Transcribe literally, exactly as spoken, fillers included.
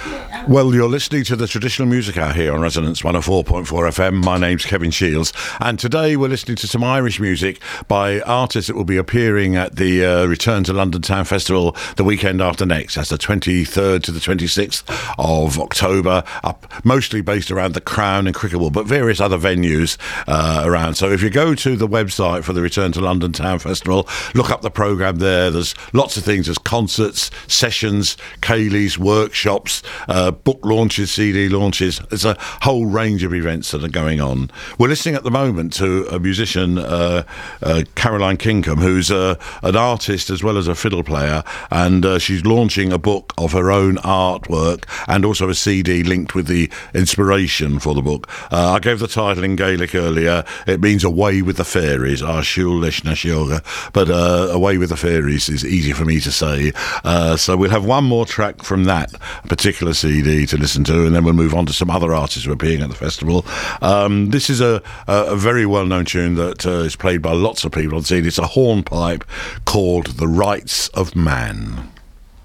Well, you're listening to the Traditional Music Hour here on Resonance one oh four point four F M. My name's Kevin Shields, and today we're listening to some Irish music by artists that will be appearing at the uh, Return to London Town Festival the weekend after next. That's the twenty-third to the twenty-sixth of October, up mostly based around the Crown and Cricklewood, but various other venues uh, around. So if you go to the website for the Return to London Town Festival, look up the programme there. There's lots of things. There's concerts, sessions, ceilidhs, workshops, uh, book launches, C D launches. There's a whole range of events that are going on. We're listening at the moment to a musician, uh, uh, Caroline Kinkham, who's uh, an artist as well as a fiddle player, and uh, she's launching a book of her own artwork and also a C D linked with the inspiration for the book. Uh, I gave the title in Gaelic earlier. It means Away with the Fairies, Ar Siúl leis na Seoga, but uh, Away with the Fairies is easy for me to say. Uh, so we'll have one more track from that particular C D to listen to, and then we'll move on to some other artists who are appearing at the festival. Um, this is a, a, a very well-known tune that uh, is played by lots of people on C D. It's a hornpipe called The Rights of Man.